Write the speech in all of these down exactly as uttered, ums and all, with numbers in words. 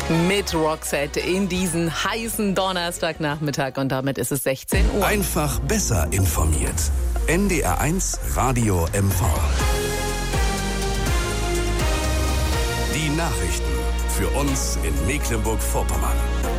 Mit Roxette in diesen heißen Donnerstagnachmittag und damit ist es sechzehn Uhr. Einfach besser informiert. N D R eins Radio M V. Die Nachrichten für uns in Mecklenburg-Vorpommern.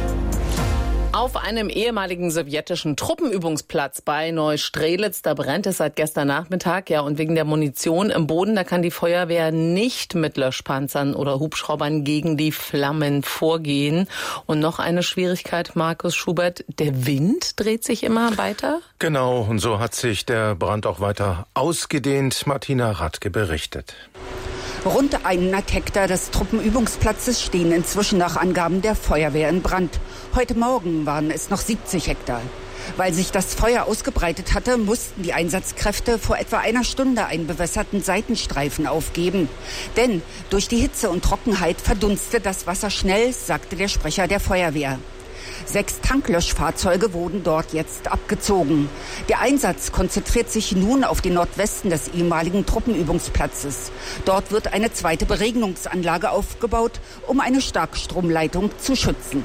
Auf einem ehemaligen sowjetischen Truppenübungsplatz bei Neustrelitz, da brennt es seit gestern Nachmittag. Ja, und wegen der Munition im Boden, da kann die Feuerwehr nicht mit Löschpanzern oder Hubschraubern gegen die Flammen vorgehen. Und noch eine Schwierigkeit, Markus Schubert, der Wind dreht sich immer weiter? Genau, und so hat sich der Brand auch weiter ausgedehnt. Martina Radke berichtet. Rund hundert Hektar des Truppenübungsplatzes stehen inzwischen nach Angaben der Feuerwehr in Brand. Heute Morgen waren es noch siebzig Hektar. Weil sich das Feuer ausgebreitet hatte, mussten die Einsatzkräfte vor etwa einer Stunde einen bewässerten Seitenstreifen aufgeben. Denn durch die Hitze und Trockenheit verdunstet das Wasser schnell, sagte der Sprecher der Feuerwehr. Sechs Tanklöschfahrzeuge wurden dort jetzt abgezogen. Der Einsatz konzentriert sich nun auf den Nordwesten des ehemaligen Truppenübungsplatzes. Dort wird eine zweite Beregnungsanlage aufgebaut, um eine Starkstromleitung zu schützen.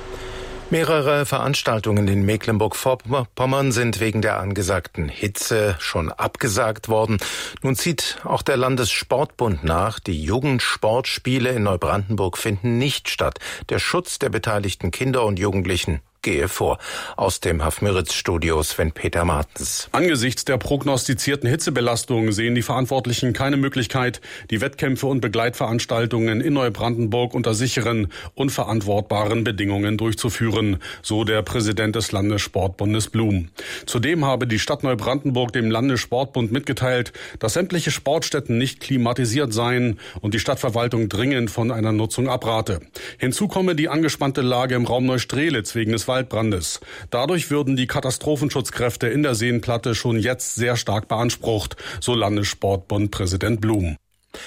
Mehrere Veranstaltungen in Mecklenburg-Vorpommern sind wegen der angesagten Hitze schon abgesagt worden. Nun zieht auch der Landessportbund nach. Die Jugendsportspiele in Neubrandenburg finden nicht statt. Der Schutz der beteiligten Kinder und Jugendlichen gehe vor. Aus dem Hafmüritz-Studio Sven-Peter Martens. Angesichts der prognostizierten Hitzebelastung sehen die Verantwortlichen keine Möglichkeit, die Wettkämpfe und Begleitveranstaltungen in Neubrandenburg unter sicheren und verantwortbaren Bedingungen durchzuführen, so der Präsident des Landessportbundes Blum. Zudem habe die Stadt Neubrandenburg dem Landessportbund mitgeteilt, dass sämtliche Sportstätten nicht klimatisiert seien und die Stadtverwaltung dringend von einer Nutzung abrate. Hinzu komme die angespannte Lage im Raum Neustrelitz wegen des Waldbrandes. Dadurch würden die Katastrophenschutzkräfte in der Seenplatte schon jetzt sehr stark beansprucht, so Landessportbund-Präsident Blum.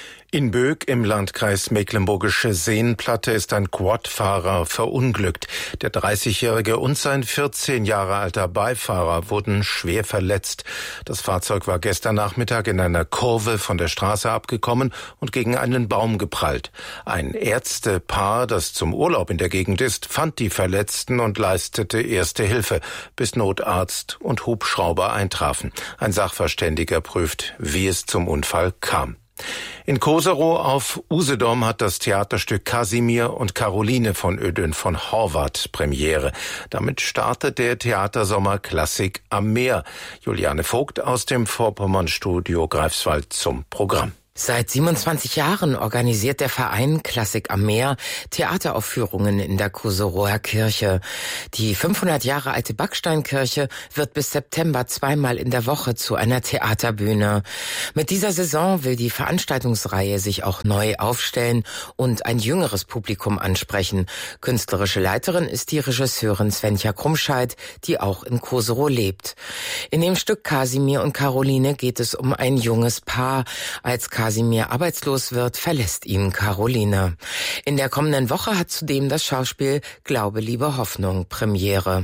In Böck im Landkreis Mecklenburgische Seenplatte ist ein Quadfahrer verunglückt. Der dreißigjährige und sein vierzehn Jahre alter Beifahrer wurden schwer verletzt. Das Fahrzeug war gestern Nachmittag in einer Kurve von der Straße abgekommen und gegen einen Baum geprallt. Ein Ärztepaar, das zum Urlaub in der Gegend ist, fand die Verletzten und leistete erste Hilfe, bis Notarzt und Hubschrauber eintrafen. Ein Sachverständiger prüft, wie es zum Unfall kam. In Koserow auf Usedom hat das Theaterstück Kasimir und Caroline von Ödön von Horvath Premiere. Damit startet der Theatersommer Klassik am Meer. Juliane Vogt aus dem Vorpommern-Studio Greifswald zum Programm. Seit siebenundzwanzig Jahren organisiert der Verein Klassik am Meer Theateraufführungen in der Koserower Kirche. Die fünfhundert Jahre alte Backsteinkirche wird bis September zweimal in der Woche zu einer Theaterbühne. Mit dieser Saison will die Veranstaltungsreihe sich auch neu aufstellen und ein jüngeres Publikum ansprechen. Künstlerische Leiterin ist die Regisseurin Svenja Krumscheid, die auch in Koserow lebt. In dem Stück Kasimir und Caroline geht es um ein junges Paar. Als Kasimir arbeitslos wird, verlässt ihn Caroline. In der kommenden Woche hat zudem das Schauspiel Glaube, Liebe, Hoffnung Premiere.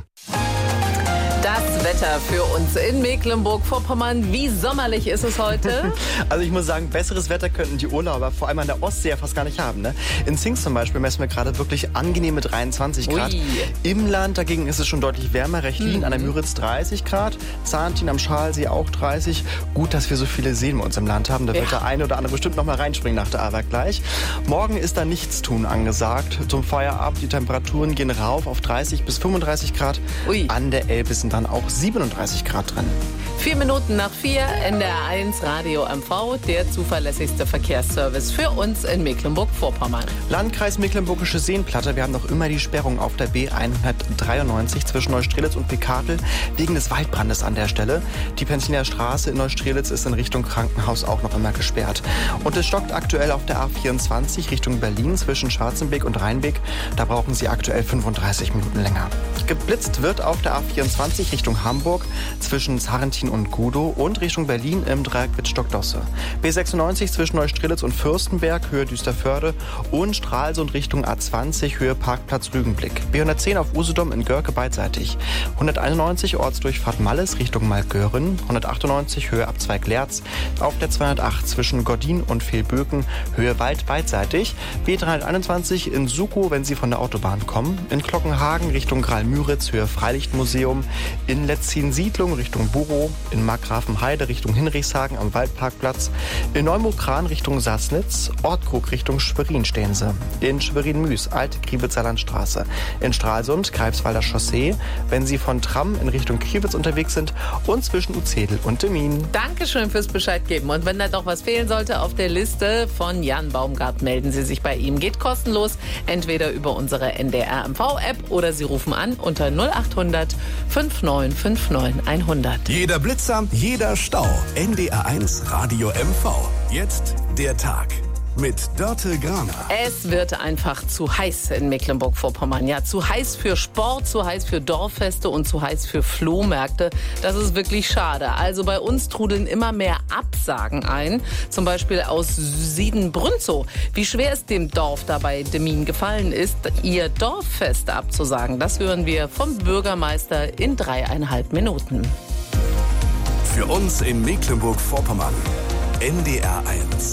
Das Wetter für uns in Mecklenburg-Vorpommern. Wie sommerlich ist es heute? Also ich muss sagen, besseres Wetter könnten die Urlauber vor allem an der Ostsee ja fast gar nicht haben. Ne? In Zingst zum Beispiel messen wir gerade wirklich angenehme dreiundzwanzig Grad. Ui. Im Land dagegen ist es schon deutlich wärmer. Rechlin mhm. an der Müritz dreißig Grad. Zahntin am Schalsee auch dreißig. Gut, dass wir so viele Seen bei uns im Land haben. Da ja. wird der eine oder andere bestimmt noch mal reinspringen nach der Arbeit gleich. Morgen ist da Nichtstun angesagt. Zum Feierabend die Temperaturen gehen rauf auf dreißig bis fünfunddreißig Grad. Ui. An der Elbe sind dann auch siebenunddreißig Grad drin. Vier Minuten nach vier, N D R eins Radio M V, der zuverlässigste Verkehrsservice für uns in Mecklenburg-Vorpommern. Landkreis Mecklenburgische Seenplatte, wir haben noch immer die Sperrung auf der B hundertdreiundneunzig zwischen Neustrelitz und Pekatel wegen des Waldbrandes an der Stelle. Die Penziner Straße in Neustrelitz ist in Richtung Krankenhaus auch noch immer gesperrt. Und es stockt aktuell auf der A vierundzwanzig Richtung Berlin zwischen Schwarzenbeek und Rheinbeek. Da brauchen Sie aktuell fünfunddreißig Minuten länger. Geblitzt wird auf der A vierundzwanzig Richtung Richtung Hamburg zwischen Sarrentin und Gudow und Richtung Berlin im Dreieck Wittstock-Dosse. B sechsundneunzig zwischen Neustrelitz und Fürstenberg, Höhe Düsterförde und Stralsund Richtung A zwanzig, Höhe Parkplatz Rügenblick. B hundertzehn auf Usedom in Görke beidseitig. hunderteinundneunzig Ortsdurchfahrt Malles Richtung Malgören, hundertachtundneunzig Höhe Abzweig Lerz. Auf der zweihundertacht zwischen Gordin und Fehlböken, Höhe Wald beidseitig. B dreihunderteinundzwanzig in Sukow, wenn Sie von der Autobahn kommen. In Glockenhagen Richtung Graal-Müritz, Höhe Freilichtmuseum. In Letzin-Siedlung Richtung Burow. In Markgrafenheide Richtung Hinrichshagen am Waldparkplatz. In Neumukran Richtung Sassnitz. Ortkrug Richtung Schwerin stehen Sie. In Schwerin-Müs, Alte Kriwitzer Landstraße. In Stralsund, Greifswalder Chaussee, wenn Sie von Tram in Richtung Kriwitz unterwegs sind und zwischen Uzedel und Demmin. Dankeschön fürs Bescheid geben. Und wenn da doch was fehlen sollte auf der Liste von Jan Baumgart, melden Sie sich bei ihm. Geht kostenlos, entweder über unsere N D R M V-App oder Sie rufen an unter null acht hundert neunundfünfzig neunundfünfzig hundert. Jeder Blitzer, jeder Stau. N D R eins Radio M V. Jetzt der Tag mit Dörte Graner. Es wird einfach zu heiß in Mecklenburg-Vorpommern. Ja, zu heiß für Sport, zu heiß für Dorffeste und zu heiß für Flohmärkte. Das ist wirklich schade. Also bei uns trudeln immer mehr Absagen ein. Zum Beispiel aus Siedenbrünzow. Wie schwer es dem Dorf dabei Demmin gefallen ist, ihr Dorffest abzusagen, das hören wir vom Bürgermeister in dreieinhalb Minuten. Für uns in Mecklenburg-Vorpommern. N D R eins.